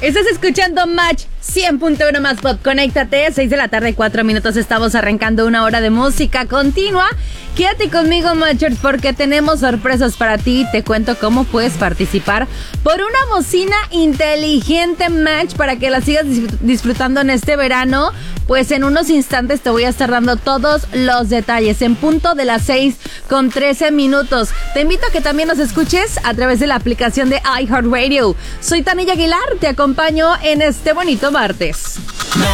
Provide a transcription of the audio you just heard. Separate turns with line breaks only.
Estás escuchando Match 100.1 más pop. Conéctate, 6 de la tarde, 4 minutos. Estamos arrancando una hora de música continua. Quédate conmigo, Matchers, porque tenemos sorpresas para ti. Te cuento cómo puedes participar por una bocina inteligente, Match, para que la sigas disfrutando en este verano. Pues en unos instantes te voy a estar dando todos los detalles en punto de las 6:13. Te invito a que también nos escuches a través de la aplicación de iHeartRadio. Soy Tania Aguilar, te acompaño en este bonito martes.